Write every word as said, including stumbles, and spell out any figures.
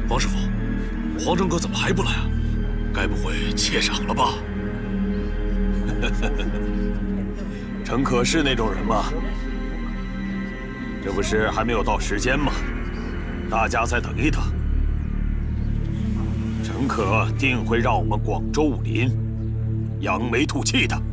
王师傅，黄成哥怎么还不来啊？该不会怯场了吧？ 程可是那种人吗？这不是还没有到时间吗？大家再等一等。程可定会让我们广州武林扬眉吐气的。